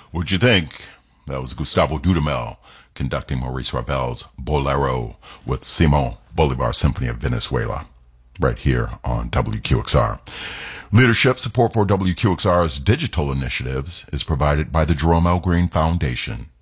What'd you think? That was Gustavo Dudamel conducting Maurice Ravel's Bolero with Simon Bolivar Symphony of Venezuela, right here on WQXR. Leadership support for WQXR's digital initiatives is provided by the Jerome L. Green Foundation